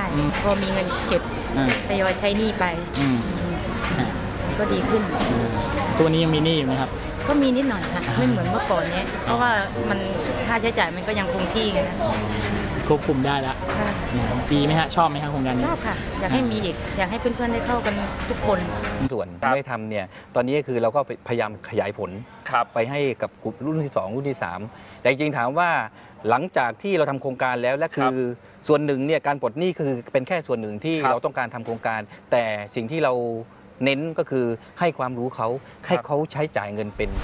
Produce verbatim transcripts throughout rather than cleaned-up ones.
พอมีเงินเก็บทยอยใช้หนี้ไปก็ดีขึ้นตัวนี้ยังมีหนี้อยู่ไหมครับก็มีนิดหน่อยค่ะไม่เหมือนเมื่อก่อนเนี้ยเพราะว่ามันค่าใช้จ่ายมันก็ยังคงที่ไงนะควบคุมได้แล้วใช่ดีไหมฮะชอบไหมครับโครงการนี้ชอบค่ะอยากให้มีอีกอยากให้เพื่อนๆได้เข้ากันทุกคนส่วนไม่ทำเนี่ยตอนนี้คือเราก็พยายามขยายผลไปให้กับกลุ่มรุ่นที่สองรุ่นที่สามแต่จริงๆถามว่าหลังจากที่เราทำโครงการแล้วและคือส่วนหนึ่งเนี่ยการปลดหนี้คือเป็นแค่ส่วนหนึ่งที่เราต้องการทำโครงการแต่สิ่งที่เราเน้นก็คือให้ความรู้เขาให้เขาใช้จ่ายเงินเป็น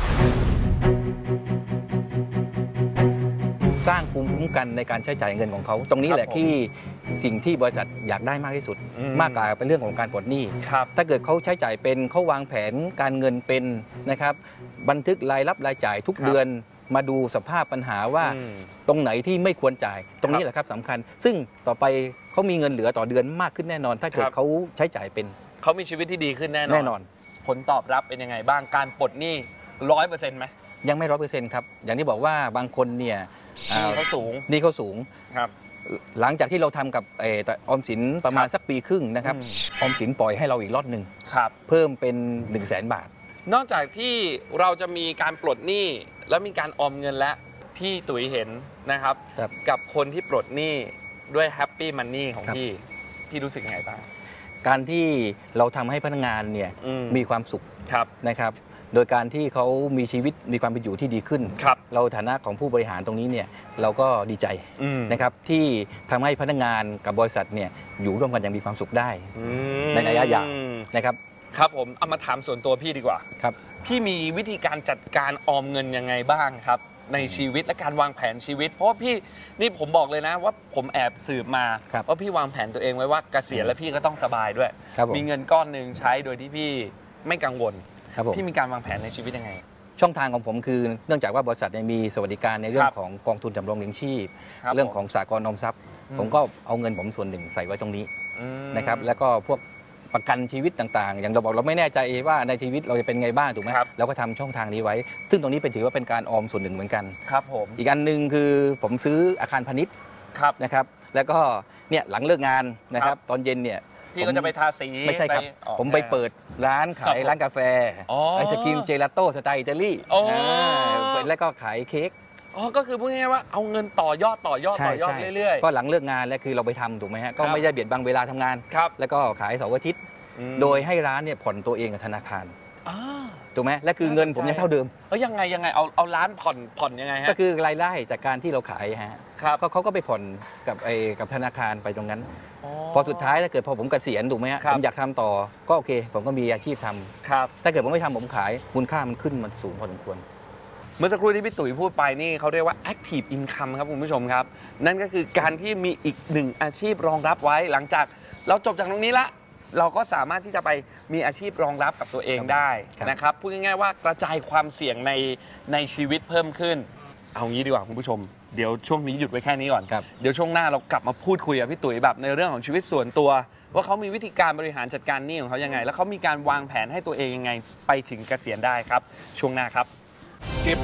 สร้างภูมิคุ้มกันในการใช้จ่ายเงินของเขาตรงนี้แหละที่สิ่งที่บริษัทอยากได้มากที่สุดมากกว่าเป็นเรื่องของการปลดหนี้ถ้าเกิดเขาใช้จ่ายเป็นเขาวางแผนการเงินเป็นนะครับบันทึกรายรับรายจ่ายทุกเดือนมาดูสภาพปัญหาว่าตรงไหนที่ไม่ควรจ่ายตรงนี้แหละครับสำคัญซึ่งต่อไปเขามีเงินเหลือต่อเดือนมากขึ้นแน่นอนถ้าเกิดเขาใช้จ่ายเป็นเขามีชีวิตที่ดีขึ้นแน่นอนแน่นอนผลตอบรับเป็นยังไงบ้างการปลดหนี้ร้อยเปอร์เซ็นต์ไหมยังไม่ร้อยเปอร์เซ็นต์ครับอย่างที่บอกว่าบางคนเนี่ยนี่เขาสูงนี่เขาสูงครับหลังจากที่เราทำกับออมสินประมาณสักปีครึ่งนะครับออมสินปล่อยให้เราอีกรอบหนึ่งเพิ่มเป็นหนึ่งแสนบาทนอกจากที่เราจะมีการปลดหนี้แล้วมีการออมเงินและพี่ตุ๋ยเห็นนะครับกับคนที่ปลดหนี้ด้วยแฮปปี้มันนี่ของพี่พี่รู้สึกยังไงบ้างการที่เราทำให้พนักงานเนี่ยมีความสุขนะครับโดยการที่เขามีชีวิตมีความเป็นอยู่ที่ดีขึ้นเราฐานะของผู้บริหารตรงนี้เนี่ยเราก็ดีใจนะครับที่ทำให้พนักงานกับบริษัทเนี่ยอยู่ร่วมกันอย่างมีความสุขได้ในระยะยาวนะครับครับผมเอามาถามส่วนตัวพี่ดีกว่าครับพี่มีวิธีการจัดการออมเงินยังไงบ้างครับในชีวิตและการวางแผนชีวิตเพราะว่าพี่นี่ผมบอกเลยนะว่าผมแอบสืบมาว่าพี่วางแผนตัวเองไว้ว่าเกษียณแล้วพี่ก็ต้องสบายด้วยมีเงินก้อนหนึ่งใช้โดยที่พี่ไม่กังวลพี่มีการวางแผนในชีวิตยังไงช่องทางของผมคือเนื่องจากว่าบริษัทมีสวัสดิการในเรื่องของกองทุนสำรองเลี้ยงชีพเรื่องของสหกรณ์ออมทรัพย์ผมก็เอาเงินผมส่วนหนึ่งใส่ไว้ตรงนี้นะครับแล้วก็พวกประกันชีวิตต่างๆอย่างเราบอกเราไม่แน่ใจว่าในชีวิตเราจะเป็นไงบ้างถูกไหมเราก็ทำช่องทางนี้ไว้ซึ่งตรงนี้เป็นถือว่าเป็นการออมส่วนหนึ่งเหมือนกันครับผมอีกอันหนึ่งคือผมซื้ออาคารพาณิชย์นะครับแล้วก็เนี่ยหลังเลิกงานนะครับตอนเย็นเนี่ยพี่ก็จะไปทาสีไม่ใช่ครับผมไปเปิดร้านขายร้านกาแฟไอศกรีมเจลาโต้สไตล์อิตาลีแล้วก็ขายเค้กอ๋อก็คือพูดง่ายๆว่าเอาเงินต่อยอดต่อยอดต่อยอดเรื่อยๆก็หลังเลิกงานแล้วคือเราไปทำถูกไหมฮะก็ไม่ได้เบียดบังเวลาทำงานแล้วก็ขายเสาร์อาทิตย์โดยให้ร้านเนี่ยผ่อนตัวเองกับธนาคารถูกไหมและคือเงินผมยังเท่าเดิมเออยังไงยังไงเอาเอาร้านผ่อนผ่อนยังไงฮะก็คือรายได้จากการที่เราขายฮะก็เขาก็ไปผ่อนกับไอ้กับธนาคารไปตรงนั้นพอสุดท้ายถ้าเกิดพอผมเกษียณถูกไหมฮะผมอยากทำต่อก็โอเคผมก็มีอาชีพทำถ้าเกิดผมไม่ทำผมขายมูลค่ามันขึ้นมันสูงพอสมควรเมื่อสักครู่ที่พี่ตุ๋ยพูดไปนี่เขาเรียกว่า active income ครับคุณผู้ชมครับนั่นก็คือการที่มีอีกหนึ่งอาชีพรองรับไว้หลังจากเราจบจากตรงนี้ละเราก็สามารถที่จะไปมีอาชีพรองรับกับตัวเองได้นะครับพูดง่ายๆว่ากระจายความเสี่ยงในในชีวิตเพิ่มขึ้นเอางี้ดีกว่าคุณผู้ชมเดี๋ยวช่วงนี้หยุดไว้แค่นี้ก่อนเดี๋ยวช่วงหน้าเรากลับมาพูดคุยกับพี่ตุ๋ยแบบในเรื่องของชีวิตส่วนตัวว่าเขามีวิธีการบริหารจัดการหนี้ของเขายังไงแล้วเขามีการวางแผนให้ตัวเองยังไงไปถึงเกษียณได้ครับช่วงหน้าครับ